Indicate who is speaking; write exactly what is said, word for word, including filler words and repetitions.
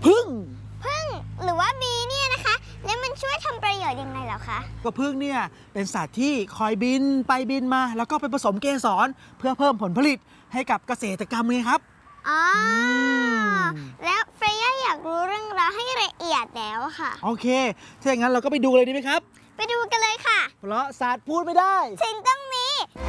Speaker 1: ผึ้ง
Speaker 2: ผึ้งหรือว่าบีเนี่ยนะคะแล้วมันช่วยทำประโยชน์ยังไงเหรอคะ
Speaker 1: ก็ผึ้งเนี่ยเป็นสัตว์ที่คอยบินไปบินมาแล้วก็ไปผสมเกสรเพื่อเพิ่มผลผลิตให้กับเกษตรกรรมไงครับ
Speaker 2: อ๋อแล้วเฟรย่าอยากรู้เรื่องราวให้ละเอียดแล้วค่ะ
Speaker 1: โอเคถ้าอย่างนั้นเราก็ไปดูเลยดีไหมครับ
Speaker 2: ไปดูกันเลยค่ะ
Speaker 1: เพราะสัตว์พูดไม่ได้
Speaker 2: สิ่งต้อง